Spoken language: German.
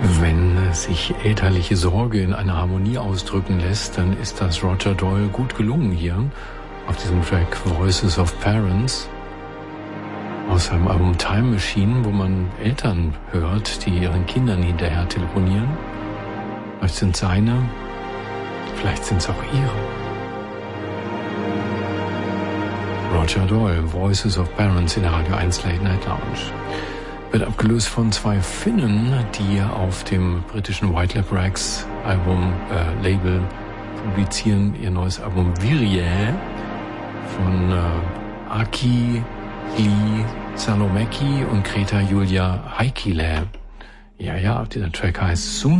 Wenn sich elterliche Sorge in einer Harmonie ausdrücken lässt, dann ist das Roger Doyle gut gelungen hier auf diesem Track Voices of Parents aus seinem Album Time Machine, wo man Eltern hört, die ihren Kindern hinterher telefonieren. Vielleicht sind seine, vielleicht sind es auch ihre. Roger Doyle, Voices of Parents in der Radio 1 Late Night Lounge. Wird abgelöst von zwei Finnen, die auf dem britischen White Lab Rex Label publizieren ihr neues Album Virje von Aki Li Salomäki und Greta Julia Heikkilä. Ja, dieser Track heißt Soon